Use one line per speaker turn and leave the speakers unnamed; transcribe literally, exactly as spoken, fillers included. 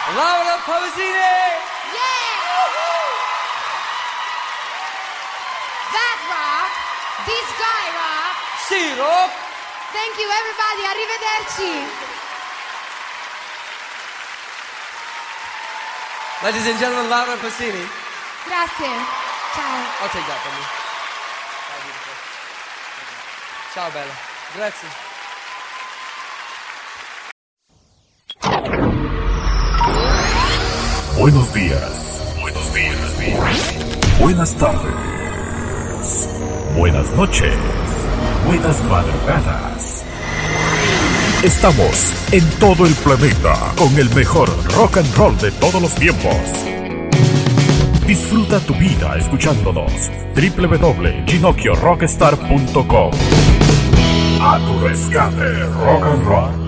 Laura Pausini!
Yeah! That rock, this guy rock.
Sì, rock!
Thank you everybody, arrivederci.
Ladies and gentlemen, Laura Pausini.
Grazie. Ciao.
I'll take that from you. Ciao, bella. Grazie.
Buenos días. Buenos días. días. Buenas tardes. Buenas noches. Buenas madrugadas. Estamos en todo el planeta con el mejor rock and roll de todos los tiempos. Disfruta tu vida escuchándonos. doble u doble u doble u punto ginocchio rockstar punto com. A tu rescate, rock and roll.